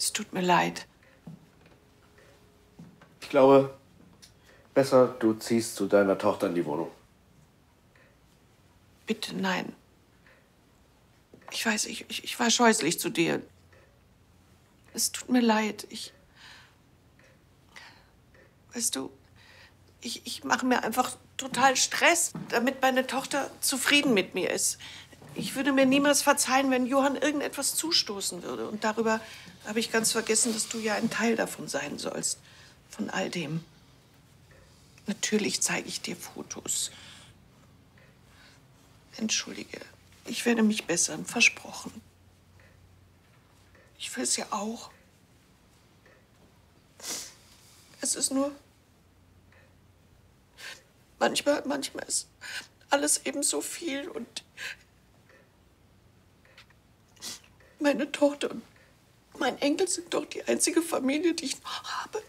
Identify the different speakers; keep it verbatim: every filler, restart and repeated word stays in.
Speaker 1: Es tut mir leid.
Speaker 2: Ich glaube, besser du ziehst zu deiner Tochter in die Wohnung.
Speaker 1: Bitte, nein. Ich weiß, ich, ich, ich war scheußlich zu dir. Es tut mir leid. Ich... Weißt du, ich, ich mache mir einfach total Stress, damit meine Tochter zufrieden mit mir ist. Ich würde mir niemals verzeihen, wenn Johann irgendetwas zustoßen würde. Und darüber habe ich ganz vergessen, dass du ja ein Teil davon sein sollst. Von all dem. Natürlich zeige ich dir Fotos. Entschuldige, ich werde mich bessern, versprochen. Ich will es ja auch. Es ist nur... Manchmal, manchmal ist alles eben so viel und meine Tochter und mein Enkel sind doch die einzige Familie, die ich noch habe.